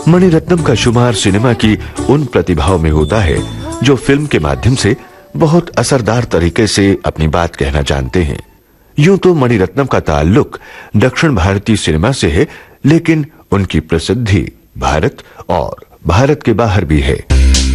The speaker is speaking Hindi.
मणिरत्नम का शुमार सिनेमा की उन प्रतिभाओं में होता है जो फिल्म के माध्यम से बहुत असरदार तरीके से अपनी बात कहना जानते हैं। यूं तो मणिरत्नम का ताल्लुक दक्षिण भारतीय सिनेमा से है, लेकिन उनकी प्रसिद्धि भारत और भारत के बाहर भी है।